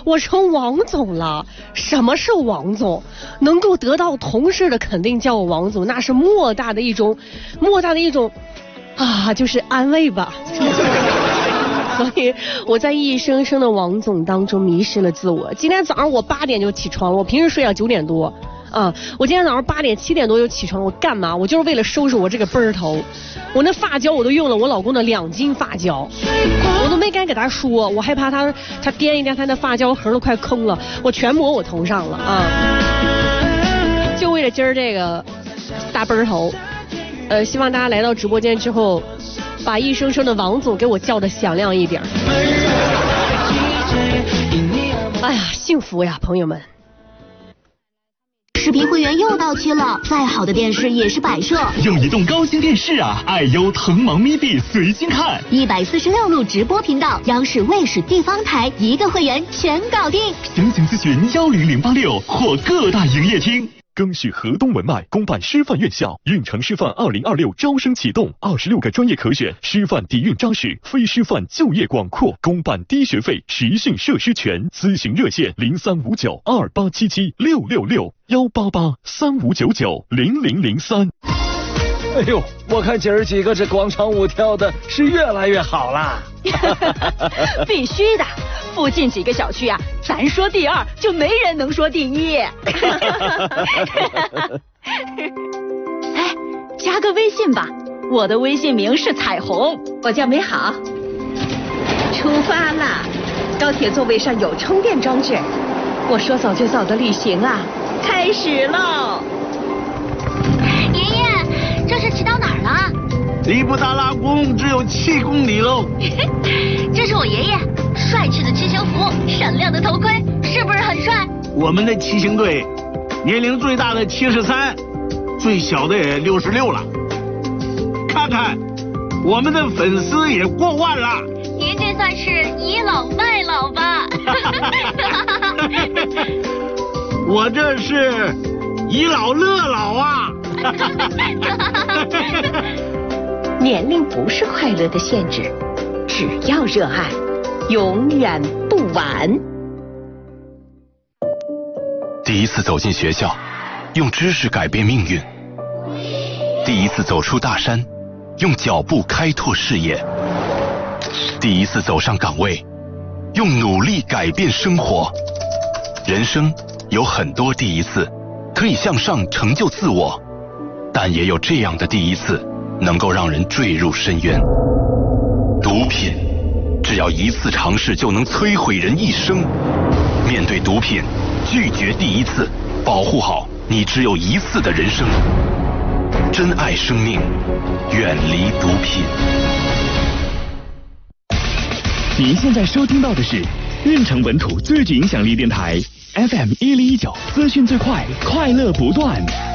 我成王总了。什么是王总？能够得到同事的肯定叫我王总，那是莫大的一种啊，就是安慰吧。所以我在一声声的王总当中迷失了自我。今天早上我8点就起床了，我平时睡到9点多。我今天早上8点7点多就起床，我干嘛？我就是为了收拾我这个奔儿头。我那发胶我都用了我老公的2斤发胶，我都没敢给他说，我害怕他掂一掂他那发胶盒都快空了，我全抹我头上了啊！就为了今儿这个大奔儿头。希望大家来到直播间之后，把一声声的王总给我叫的响亮一点。哎呀，幸福呀，朋友们！ 视频会员又到期了，再好的电视也是摆设。 用移动高清电视啊，爱优腾芒咪币随心看 ，146路直播频道，央视、卫视、地方台一个会员全搞定。 详情咨询10086或各大营业厅。更续河东文脉公办师范院校，运城师范2026招生启动，26个专业可选，师范底蕴扎实，非师范就业广阔，公办低学费，实训设施全，咨询热线0359287766618835990003。 哎呦，我看姐儿几个这广场舞跳的是越来越好了。 必须的，附近几个小区啊，咱说第2就没人能说第1。哎，加个微信吧，我的微信名是彩虹，我叫美好。出发啦！高铁座位上有充电装置，我说走就走的旅行啊，开始喽！ 爷爷，这是骑到哪儿了？ 离布达拉宫只有7公里喽。 这是我爷爷，帅气的骑行服，闪亮的头盔，是不是很帅？ 我们的骑行队，年龄最大的73，最小的也66了。看看，我们的粉丝也过万了。 您这算是倚老卖老吧？ 我这是倚老乐老啊。 年龄不是快乐的限制，只要热爱，永远不晚。 第一次走进学校，用知识改变命运；第一次走出大山，用脚步开拓视野；第一次走上岗位，用努力改变生活。人生有很多第一次，可以向上成就自我，但也有这样的第一次，能够让人坠入深渊。毒品，只要一次尝试就能摧毁人一生。面对毒品，拒绝第一次，保护好你只有一次的人生。珍爱生命，远离毒品。 您现在收听到的是运城本土最具影响力电台 FM 1019，资讯最快，快乐不断。